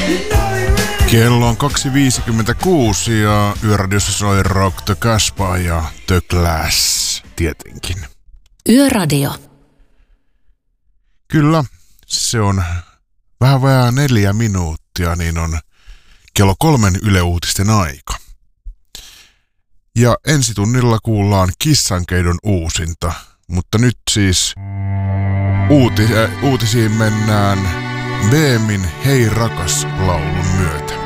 Kello on 2.56 ja Yöradiossa soi Rock the Casbah ja The Clash tietenkin. Yöradio. Kyllä, se on vähän vajaa 4 minuuttia, niin on kello 3 Yle Uutisten aika. Ja ensitunnilla kuullaan Kissankeidon uusinta, mutta nyt siis uutisiin mennään Beemin Hei rakas -laulun myötä.